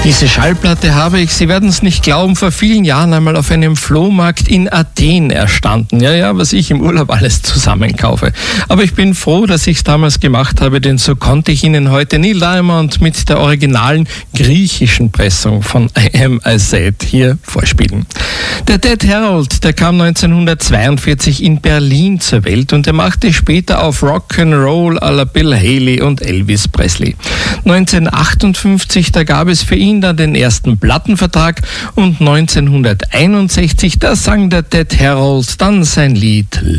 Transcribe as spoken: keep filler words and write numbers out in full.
Diese Schallplatte habe ich, Sie werden es nicht glauben, vor vielen Jahren einmal auf einem Flohmarkt in Athen erstanden. Ja, ja, was ich im Urlaub alles zusammenkaufe. Aber ich bin froh, dass ich es damals gemacht habe, denn so konnte ich Ihnen heute Neil Diamond mit der originalen griechischen Pressung von I Am I Said hier vorspielen. Der Dead Harold, der kam neunzehnhundertzweiundvierzig in Berlin zur Welt und er machte später auf Rock'n'Roll à la Bill Haley und Elvis Presley. neunzehnhundertachtundfünfzig, da gab es für ihn dann den ersten Plattenvertrag und neunzehnhunderteinundsechzig, da sang der Dead Harold dann sein Lied